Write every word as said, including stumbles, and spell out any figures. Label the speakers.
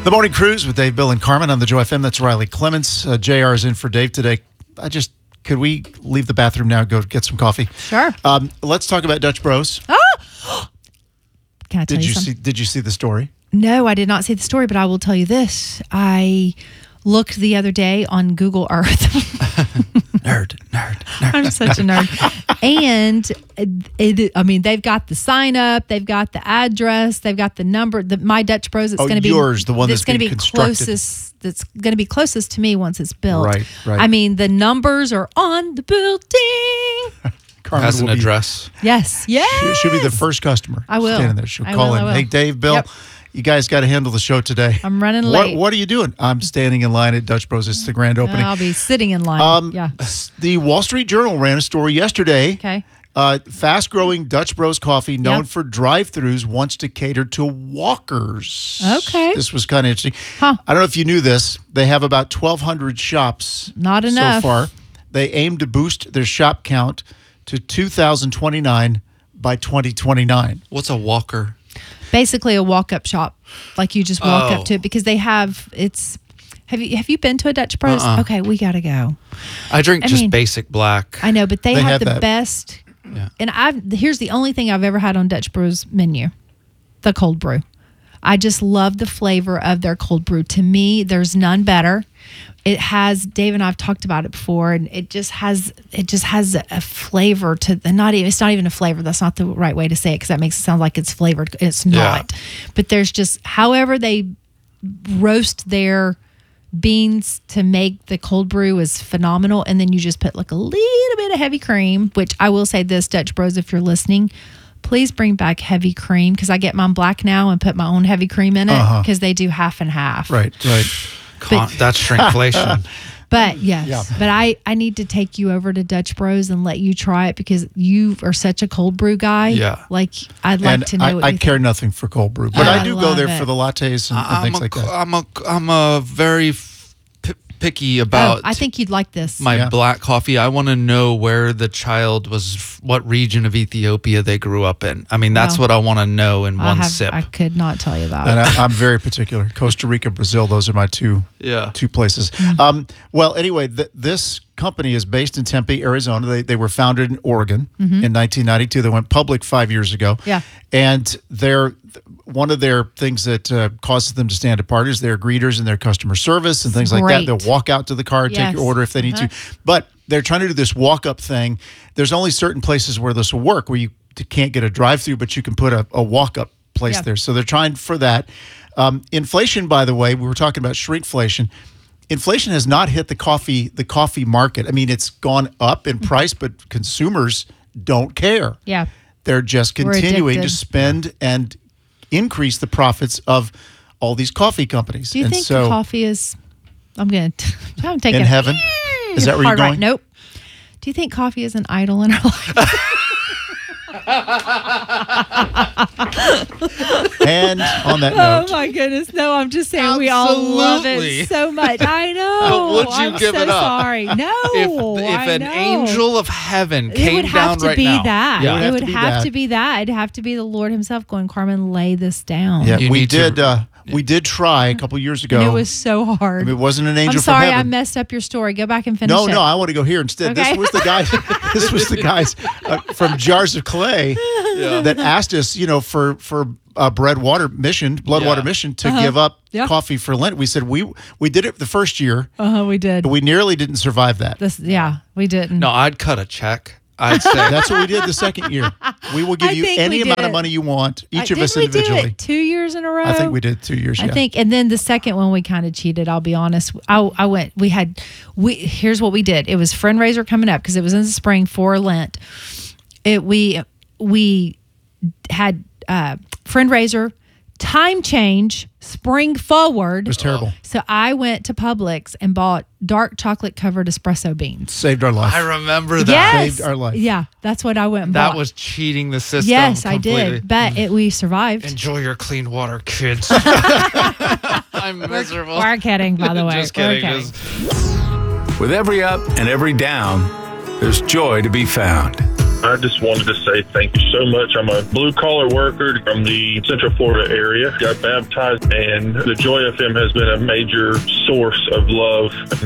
Speaker 1: The Morning Cruise with Dave, Bill, and Carmen on the Joy F M. That's Riley Clements. Uh, J R is in for Dave today. I just, could we leave the bathroom now and go get some coffee?
Speaker 2: Sure.
Speaker 1: Um, let's talk about Dutch Bros.
Speaker 2: Oh! Can I tell
Speaker 1: Did
Speaker 2: you
Speaker 1: you
Speaker 2: something?
Speaker 1: see? Did you see the story?
Speaker 2: No, I did not see the story, but I will tell you this. I looked the other day on Google Earth.
Speaker 1: Nerd, nerd, nerd.
Speaker 2: I'm such a nerd. And it, it, I mean, they've got the sign up, they've got the address, they've got the number. The My Dutch Bros. It's
Speaker 1: Oh,
Speaker 2: going to be
Speaker 1: yours, the one that's
Speaker 2: going to
Speaker 1: being
Speaker 2: be
Speaker 1: constructed.
Speaker 2: closest. That's going to be closest to me once it's built.
Speaker 1: Right, right.
Speaker 2: I mean, the numbers are on the building.
Speaker 1: Carmen
Speaker 3: As an
Speaker 1: will be-
Speaker 3: address.
Speaker 2: Yes, yes.
Speaker 1: She, she'll be the first customer.
Speaker 2: I will.
Speaker 1: Standing there. She'll
Speaker 2: I
Speaker 1: call
Speaker 2: will, I
Speaker 1: in.
Speaker 2: will.
Speaker 1: Hey, Dave, Bill,
Speaker 2: Yep.
Speaker 1: you guys got to handle the show today.
Speaker 2: I'm running
Speaker 1: What,
Speaker 2: late.
Speaker 1: what are you doing? I'm standing in line at Dutch Bros. It's the grand opening.
Speaker 2: I'll be sitting in line.
Speaker 1: Um,
Speaker 2: yeah.
Speaker 1: The Wall Street Journal ran a story yesterday.
Speaker 2: Okay.
Speaker 1: Uh, fast-growing Dutch Bros Coffee, known
Speaker 2: Yep.
Speaker 1: for drive-thrus, wants to cater to walkers.
Speaker 2: Okay.
Speaker 1: This was kind of interesting.
Speaker 2: Huh.
Speaker 1: I don't know if you knew this. They have about twelve hundred shops
Speaker 2: Not enough.
Speaker 1: so far. They aim to boost their shop count to two thousand twenty-nine by twenty twenty-nine.
Speaker 3: What's a walker?
Speaker 2: Basically a walk-up shop. Like you just walk
Speaker 3: Oh.
Speaker 2: up to it because they have, it's, have you have you been to a Dutch Bros?
Speaker 3: Uh-uh.
Speaker 2: Okay, we got to go.
Speaker 3: I drink
Speaker 2: I
Speaker 3: just
Speaker 2: mean-
Speaker 3: basic black.
Speaker 2: I know, but they,
Speaker 1: They
Speaker 2: have,
Speaker 1: have
Speaker 2: the
Speaker 1: that.
Speaker 2: best.
Speaker 3: Yeah.
Speaker 2: And I've here's the only thing I've ever had on Dutch Brew's menu, the cold brew. I just love the flavor of their cold brew. To me, there's none better. It has Dave and I've talked about it before, and it just has it just has a, a flavor to the not even it's not even a flavor. That's not the right way to say it because that makes it sound like it's flavored. It's not. But there's just however they roast their beans to make the cold brew is phenomenal, and then you just put like a little bit of heavy cream, which I will say this, Dutch Bros, if you're listening, please bring back heavy cream because I get mine black now and put my own heavy cream in it because
Speaker 1: Uh-huh.
Speaker 2: they do half and half.
Speaker 1: Right, right.
Speaker 3: Con- that's shrinkflation.
Speaker 2: But yes,
Speaker 1: Yeah.
Speaker 2: but I, I need to take you over to Dutch Bros and let you try it because you are such a cold brew guy.
Speaker 3: Yeah.
Speaker 2: Like I'd like
Speaker 1: and
Speaker 2: to know
Speaker 1: I,
Speaker 2: what
Speaker 1: I
Speaker 2: you
Speaker 1: care
Speaker 2: think.
Speaker 1: nothing for cold brew, but
Speaker 2: Oh,
Speaker 1: I
Speaker 2: I
Speaker 1: do go
Speaker 2: love
Speaker 1: there
Speaker 2: it.
Speaker 1: for the lattes and, and
Speaker 3: I'm,
Speaker 1: things
Speaker 3: a,
Speaker 1: like that.
Speaker 3: I'm a I'm a very f- p- picky
Speaker 2: Oh,
Speaker 3: about
Speaker 2: I think you'd like this.
Speaker 3: my
Speaker 1: Yeah.
Speaker 3: black coffee. I want to know where the child was, what region of Ethiopia they grew up in. I mean, that's
Speaker 2: Wow.
Speaker 3: what I want to know in
Speaker 2: I
Speaker 3: one
Speaker 2: have,
Speaker 3: sip.
Speaker 2: I could not tell you that.
Speaker 1: And I, I'm very particular. Costa Rica, Brazil, those are my two
Speaker 3: yeah.
Speaker 1: two places.
Speaker 2: Mm-hmm.
Speaker 1: Um, well, anyway, th- this company is based in Tempe, Arizona. They they were founded in Oregon in nineteen ninety-two. They went public five years ago.
Speaker 2: Mm-hmm. Yeah.
Speaker 1: And they're one of their things that uh, causes them to stand apart is their greeters and their customer service and things like
Speaker 2: Great.
Speaker 1: that. They'll walk out to the car and take
Speaker 2: Yes.
Speaker 1: your order if they need
Speaker 2: Uh-huh.
Speaker 1: to. But they're trying to do this walk-up thing. There's only certain places where this will work, where you t- can't get a drive-through, but you can put a, a walk-up place
Speaker 2: Yeah.
Speaker 1: there. So they're trying for that. Um, inflation, by the way, we were talking about shrinkflation. Inflation has not hit the coffee the coffee market. I mean, it's gone up in price, but consumers don't care.
Speaker 2: Yeah.
Speaker 1: They're just
Speaker 2: We're
Speaker 1: continuing to
Speaker 2: addicted.
Speaker 1: spend and increase the profits of all these coffee companies.
Speaker 2: Do you
Speaker 1: and
Speaker 2: think
Speaker 1: so,
Speaker 2: coffee is? I'm gonna. I'm taking
Speaker 1: in heaven? Is that where you're
Speaker 2: hard right.
Speaker 1: going?
Speaker 2: Nope. Do you think coffee is an idol in our life?
Speaker 1: And on that
Speaker 2: Oh
Speaker 1: note,
Speaker 2: my goodness! No, I'm just saying we all love
Speaker 3: Absolutely.
Speaker 2: it so much. I know.
Speaker 3: How would you
Speaker 2: I'm
Speaker 3: give
Speaker 2: so
Speaker 3: it up?
Speaker 2: Sorry. No.
Speaker 3: If, if
Speaker 2: I
Speaker 3: an
Speaker 2: know.
Speaker 3: angel of heaven
Speaker 2: It
Speaker 3: came
Speaker 2: would have
Speaker 3: down
Speaker 2: to
Speaker 3: right
Speaker 2: be
Speaker 3: now.
Speaker 2: that.
Speaker 1: Yeah.
Speaker 2: It would have to be that. It'd have to be the Lord Himself going, Carmen, lay this down.
Speaker 1: yeah,
Speaker 3: You
Speaker 1: we
Speaker 3: need to-
Speaker 1: did uh, we did try a couple years ago.
Speaker 2: And it was so hard.
Speaker 1: I mean, it wasn't an angel
Speaker 2: I'm sorry,
Speaker 1: from
Speaker 2: I
Speaker 1: heaven.
Speaker 2: messed up your story. Go back and finish
Speaker 1: No,
Speaker 2: it.
Speaker 1: no, I want to go here instead.
Speaker 2: Okay.
Speaker 1: This was the guy. This was the guys uh, from Jars of Clay that asked us, you know, for for uh, bread water mission, blood
Speaker 3: Yeah.
Speaker 1: water mission, to give up
Speaker 2: Uh-huh. Yeah.
Speaker 1: coffee for Lent. We said we we did it the first year,
Speaker 2: Uh huh. We did.
Speaker 1: but we nearly didn't survive that.
Speaker 2: This, yeah, we didn't.
Speaker 3: No, I'd cut a check. I'd say
Speaker 1: That's what we did the second year. We will give
Speaker 2: I
Speaker 1: you
Speaker 2: think
Speaker 1: any
Speaker 2: we
Speaker 1: amount
Speaker 2: did
Speaker 1: of
Speaker 2: it.
Speaker 1: money you want, each
Speaker 2: Uh,
Speaker 1: of us
Speaker 2: didn't we
Speaker 1: individually.
Speaker 2: do it two years in a row?
Speaker 1: I think we did two years.
Speaker 2: I
Speaker 1: yeah.
Speaker 2: think, and then the second one we kind of cheated. I'll be honest. I, I went. We had. We here's what we did. It was friend raiser coming up because it was in the spring for Lent. It we we had uh, friend raiser, time change, spring forward.
Speaker 1: It was terrible.
Speaker 2: So I went to Publix and bought dark chocolate covered espresso beans.
Speaker 1: Saved our life.
Speaker 3: I remember that.
Speaker 2: Yes,
Speaker 1: Saved our life.
Speaker 2: Yeah, that's what I went and
Speaker 3: That
Speaker 2: bought.
Speaker 3: was cheating the system.
Speaker 2: yes, I
Speaker 3: completely.
Speaker 2: did. But it, we survived.
Speaker 3: Enjoy your clean water, kids. I'm miserable.
Speaker 2: We're kidding, by the way.
Speaker 3: Just kidding.
Speaker 2: We're kidding.
Speaker 3: Just-
Speaker 4: With every up and every down, there's joy to be found. I just wanted to say thank you so much. I'm a blue-collar worker from the Central Florida area. Got baptized, and the Joy F M has been a major source of love and